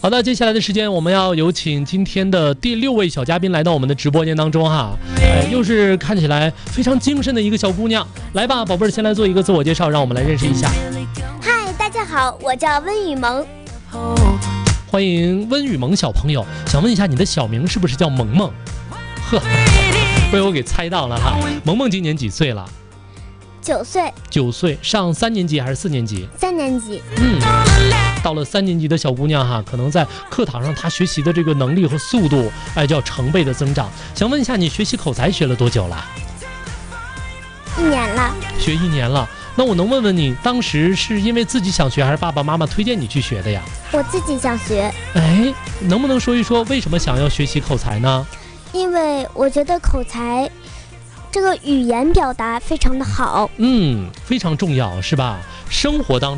好的，接下来的时间我们要有请今天的第6位小嘉宾来到我们的直播间当中哈，又是看起来非常精神的一个小姑娘。来吧，宝贝儿，先来做一个自我介绍，让我们来认识一下。 嗨，大家好，我叫温雨萌。 欢迎温雨萌小朋友，想问一下你的小名是不是叫萌萌？呵，被我给猜到了哈。萌萌今年几岁了 9岁。 9岁，上3年级还是4年级 ？3年级。 到了3年级的小姑娘哈，可能在课堂上她学习的这个能力和速度，就要成倍的增长。想问一下，你学习口才学了多久了 ？1年了。 学1年了。那我能问问你，当时是因为自己想学，还是爸爸妈妈推荐你去学的呀？ 我自己想学。 能不能说一说为什么想要学习口才呢？ 因为我觉得口才这个语言表达非常的好。 非常重要，是吧？生活当中